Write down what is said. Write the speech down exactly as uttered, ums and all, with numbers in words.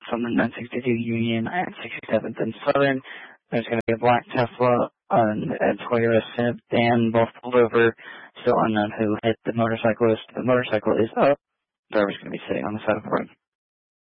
from the nine sixty-two Union at sixty-seventh and Southern. There's going to be a black Tesla on, at Toyota sedan, both pulled over. Still unknown who hit the motorcyclist. The motorcycle is up. The driver's going to be sitting on the side of the road.